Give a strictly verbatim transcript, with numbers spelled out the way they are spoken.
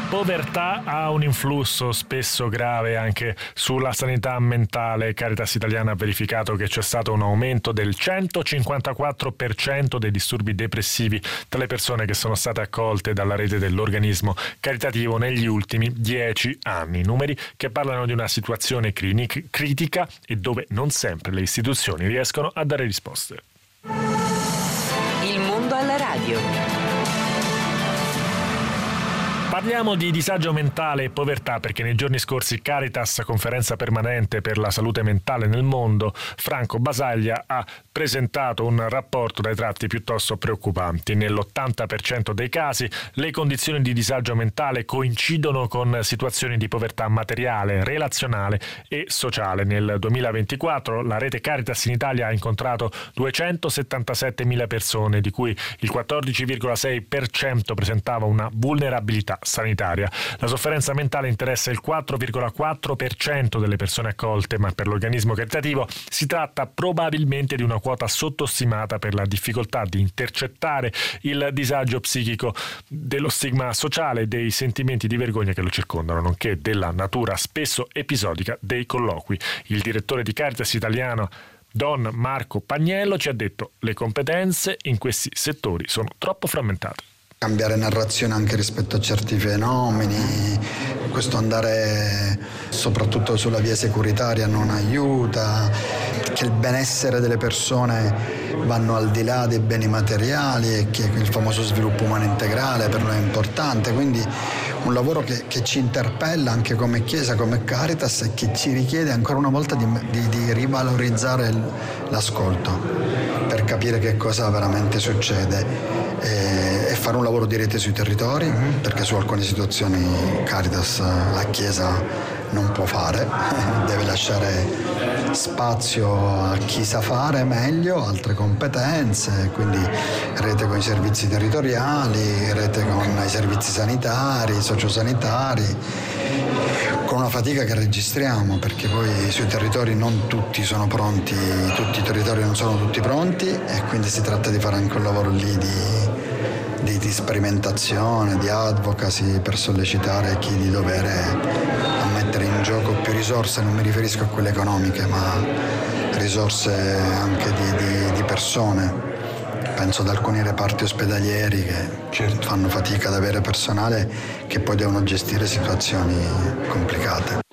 povertà ha un influsso spesso grave anche sulla sanità mentale. Caritas Italiana ha verificato che c'è stato un aumento del centocinquantaquattro per cento dei disturbi depressivi tra le persone che sono state accolte dalla rete dell'organismo caritativo negli ultimi dieci anni. Numeri che parlano di una situazione clinic- critica e dove non sempre le istituzioni riescono a dare risposte. Il mondo alla radio. Parliamo di disagio mentale e povertà perché nei giorni scorsi Caritas, conferenza permanente per la salute mentale nel mondo, Franco Basaglia ha presentato un rapporto dai tratti piuttosto preoccupanti. Nell'ottanta per cento dei casi le condizioni di disagio mentale coincidono con situazioni di povertà materiale, relazionale e sociale. Nel duemilaventiquattro la rete Caritas in Italia ha incontrato duecentosettantasettemila persone, di cui il quattordici virgola sei per cento presentava una vulnerabilità sanitaria. La sofferenza mentale interessa il quattro virgola quattro per cento delle persone accolte, ma per l'organismo caritativo si tratta probabilmente di una quota sottostimata per la difficoltà di intercettare il disagio psichico, dello stigma sociale e dei sentimenti di vergogna che lo circondano, nonché della natura spesso episodica dei colloqui. Il direttore di Caritas Italiano, Don Marco Pagnello, ci ha detto: le competenze in questi settori sono troppo frammentate. Cambiare narrazione anche rispetto a certi fenomeni, questo andare soprattutto sulla via securitaria non aiuta, che il benessere delle persone vanno al di là dei beni materiali e che il famoso sviluppo umano integrale per noi è importante, quindi un lavoro che, che ci interpella anche come Chiesa, come Caritas, e che ci richiede ancora una volta di, di, di rivalorizzare l'ascolto per capire che cosa veramente succede e, e fare un lavoro di rete sui territori, perché su alcune situazioni Caritas, la Chiesa non può fare, deve lasciare spazio a chi sa fare meglio, altre competenze, quindi rete con i servizi territoriali, rete con i servizi sanitari, sociosanitari, con una fatica che registriamo perché poi sui territori non tutti sono pronti, tutti i territori non sono tutti pronti e quindi si tratta di fare anche un lavoro lì di, di, di sperimentazione, di advocacy per sollecitare chi di dovere a mettere in gioco più risorse, non mi riferisco a quelle economiche ma risorse anche di, di, di persone. Penso ad alcuni reparti ospedalieri che fanno fatica ad avere personale che poi devono gestire situazioni complicate.